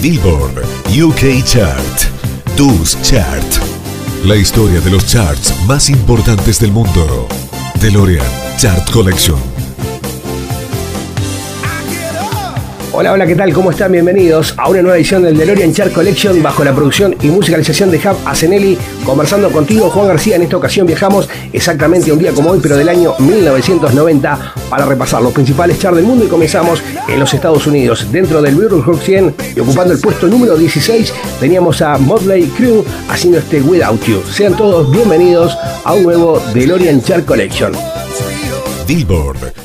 Billboard UK Chart. Dus Chart. La historia de los charts más importantes del mundo. DeLorean Chart Collection. Hola, ¿qué tal? ¿Cómo están? Bienvenidos a una nueva edición del DeLorean Chart Collection bajo la producción y musicalización de Jav Asenelli. Conversando contigo, Juan García. En esta ocasión viajamos exactamente un día como hoy, pero del año 1990, para repasar los principales charts del mundo, y comenzamos en los Estados Unidos. Dentro del Billboard Hot 100 y ocupando el puesto número 16, teníamos a Motley Crue haciendo este Without You. Sean todos bienvenidos a un nuevo DeLorean Chart Collection. Billboard